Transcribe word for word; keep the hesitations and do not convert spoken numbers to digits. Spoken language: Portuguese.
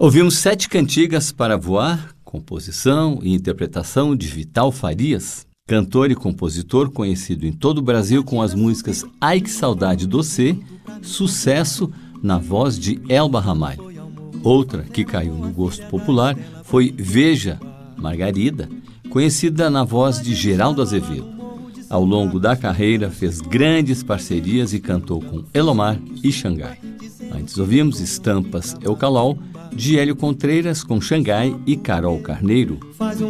Ouvimos Sete Cantigas para Voar, composição e interpretação de Vital Farias, cantor e compositor conhecido em todo o Brasil com as músicas Ai Que Saudade Doce, sucesso na voz de Elba Ramalho. Outra que caiu no gosto popular foi Veja, Margarida, conhecida na voz de Geraldo Azevedo. Ao longo da carreira, fez grandes parcerias e cantou com Elomar e Xangai. Antes ouvimos Estampas Eucalol, de Hélio Contreiras com Xangai e Carol Carneiro.